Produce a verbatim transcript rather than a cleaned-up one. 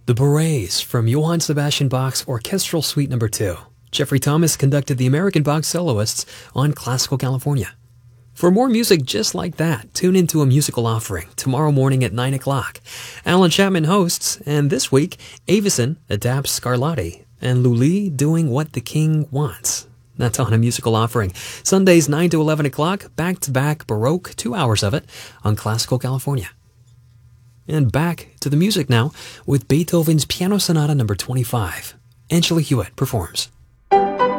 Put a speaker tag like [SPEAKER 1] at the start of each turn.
[SPEAKER 1] The Berets from Johann Sebastian Bach's Orchestral Suite Number two. Jeffrey Thomas conducted the American Bach soloists on Classical California. For more music just like that, tune into A Musical Offering tomorrow morning at nine o'clock. Alan Chapman hosts, and this week, Avison adapts Scarlatti, and Lully doing What the King Wants. That's on A Musical Offering. Sundays nine to eleven o'clock, back-to-back Baroque, two hours of it, on Classical California. And back to the music now with Beethoven's Piano Sonata Number twenty-five. Angela Hewitt performs.